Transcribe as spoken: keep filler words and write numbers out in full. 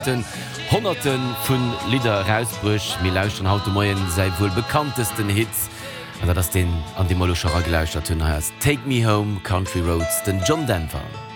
Den Hunderten vun Lieder rausbruch mir lauschen haut Moien sei wohl bekanntesten Hits an das den an die Molscherer gelauscht hat Take Me Home, Country Roads, den John Denver.